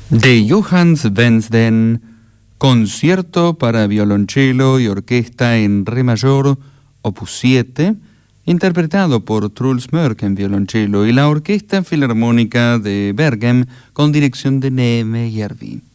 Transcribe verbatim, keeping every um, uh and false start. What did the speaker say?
De Johannes Wensden, concierto para violonchelo y orquesta en re mayor, opus siete, interpretado por Truls Mørk en violonchelo y la Orquesta Filarmónica de Bergen con dirección de Neme Järvi.